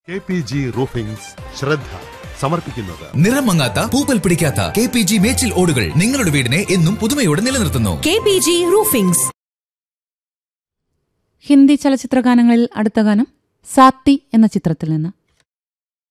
KPG roofings ശ്രദ്ധ സമർപ്പിക്കുന്നത് നിറമങ്ങാത്ത പൂപ്പൽ പിടിക്കാത്ത KPG മേച്ചിൽ ഓടുകൾ നിങ്ങളുടെ വീടിനെ എന്നും പുതുമയോടെ നിലനിർത്തുന്നു. KPG roofings. ഹിന്ദി ചലച്ചിത്ര ഗാനങ്ങളിൽ അടുത്ത ഗാനം സാത്തി എന്ന ചിത്രത്തിൽ നിന്ന്.